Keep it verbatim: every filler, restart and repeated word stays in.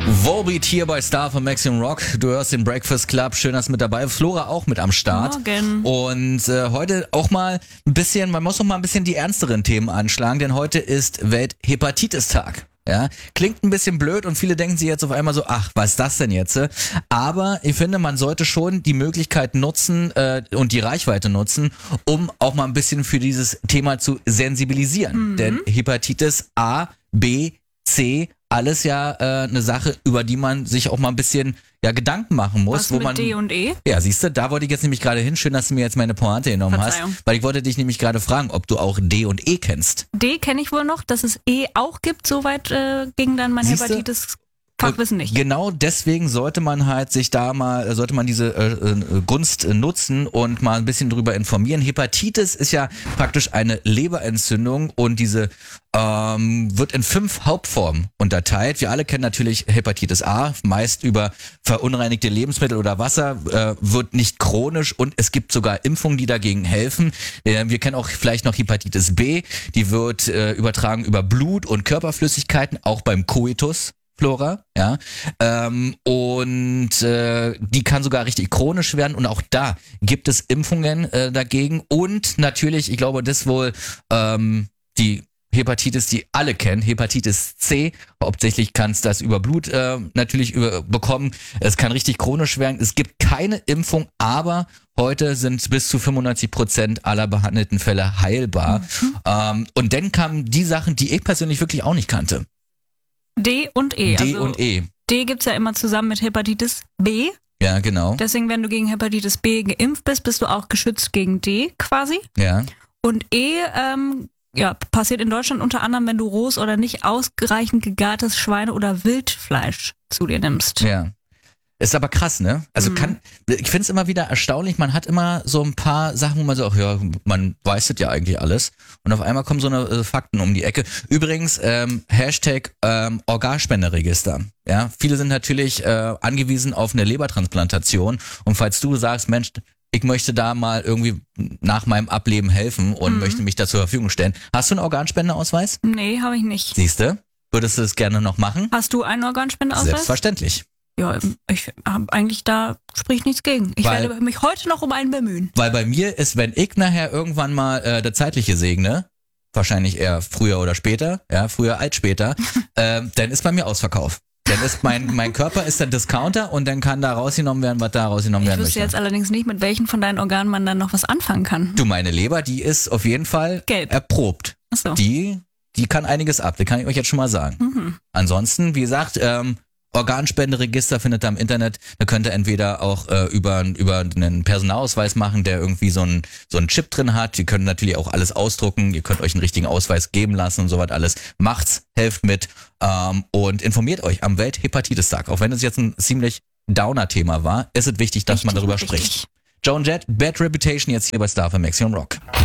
Volbeat hier bei Star von Maximum Rock. Du hörst den Breakfast Club. Schön, dass du mit dabei bist. Flora auch mit am Start. Morgen. Und äh, heute auch mal ein bisschen, man muss noch mal ein bisschen die ernsteren Themen anschlagen, denn heute ist Welthepatitis-Tag. Ja, klingt ein bisschen blöd und viele denken sich jetzt auf einmal so, ach, was ist das denn jetzt? Aber ich finde, man sollte schon die Möglichkeit nutzen äh, und die Reichweite nutzen, um auch mal ein bisschen für dieses Thema zu sensibilisieren. Mhm. Denn Hepatitis A, B, C, alles ja äh, eine Sache, über die man sich auch mal ein bisschen ja Gedanken machen muss. Was wo mit man D und E? Ja, siehst du, da wollte ich jetzt nämlich gerade hin. Schön, dass du mir jetzt meine Pointe genommen hast. Weil ich wollte dich nämlich gerade fragen, ob du auch D und E kennst. D kenne ich wohl noch, dass es E auch gibt. Soweit äh, ging dann mein Siehste? Hepatitis Fachwissen nicht. Genau deswegen sollte man halt sich da mal, sollte man diese äh, Gunst nutzen und mal ein bisschen drüber informieren. Hepatitis ist ja praktisch eine Leberentzündung und diese ähm, wird in fünf Hauptformen unterteilt. Wir alle kennen natürlich Hepatitis A, meist über verunreinigte Lebensmittel oder Wasser, äh, wird nicht chronisch und es gibt sogar Impfungen, die dagegen helfen. Äh, wir kennen auch vielleicht noch Hepatitis B, die wird äh, übertragen über Blut und Körperflüssigkeiten, auch beim Koitus. Flora, ja, ähm, und äh, die kann sogar richtig chronisch werden und auch da gibt es Impfungen äh, dagegen und natürlich, ich glaube, das wohl ähm, die Hepatitis, die alle kennen, Hepatitis C, hauptsächlich kannst du das über Blut äh, natürlich über, bekommen, es kann richtig chronisch werden, es gibt keine Impfung, aber heute sind bis zu fünfundneunzig Prozent aller behandelten Fälle heilbar mhm. ähm, und dann kamen die Sachen, die ich persönlich wirklich auch nicht kannte. D und E. D also und E. D gibt's ja immer zusammen mit Hepatitis B. Ja, genau. Deswegen, wenn du gegen Hepatitis B geimpft bist, bist du auch geschützt gegen D quasi. Ja. Und E ähm, ja, passiert in Deutschland unter anderem, wenn du rohes oder nicht ausreichend gegartes Schweine- oder Wildfleisch zu dir nimmst. Ja. Ist aber krass, ne? Also mhm. kann, ich find's immer wieder erstaunlich, man hat immer so ein paar Sachen, wo man so, ach ja, man weiß das ja eigentlich alles. Und auf einmal kommen so eine äh, Fakten um die Ecke. Übrigens, ähm, Hashtag ähm, Organspenderegister. Ja, viele sind natürlich äh, angewiesen auf eine Lebertransplantation. Und falls du sagst, Mensch, ich möchte da mal irgendwie nach meinem Ableben helfen und mhm. möchte mich da zur Verfügung stellen. Hast du einen Organspendeausweis? Nee, habe ich nicht. Siehste? Würdest du das gerne noch machen? Hast du einen Organspendeausweis? Selbstverständlich. Ja, ich habe eigentlich, da spricht nichts gegen. Ich weil, werde mich heute noch um einen bemühen. Weil bei mir ist, wenn ich nachher irgendwann mal äh, der Zeitliche segne, wahrscheinlich eher früher oder später, ja, früher als später, äh, dann ist bei mir Ausverkauf. Dann ist mein mein Körper ist der Discounter und dann kann da rausgenommen werden, was da rausgenommen ich werden möchte. Ich wüsste jetzt allerdings nicht, mit welchen von deinen Organen man dann noch was anfangen kann. Du, meine Leber, die ist auf jeden Fall gelb erprobt. Ach so. Die, die kann einiges ab, das kann ich euch jetzt schon mal sagen. Mhm. Ansonsten, wie gesagt, ähm, Organspenderegister findet ihr im Internet. Da könnt ihr entweder auch äh, über über einen Personalausweis machen, der irgendwie so einen so einen Chip drin hat. Ihr könnt natürlich auch alles ausdrucken. Ihr könnt euch einen richtigen Ausweis geben lassen und sowas alles. Macht's, helft mit ähm, und informiert euch am Welthepatitis-Tag. Auch wenn es jetzt ein ziemlich Downer-Thema war, ist es wichtig, dass richtig, man darüber richtig. spricht. Joan Jett, Bad Reputation jetzt hier bei Star für Maximum Rock.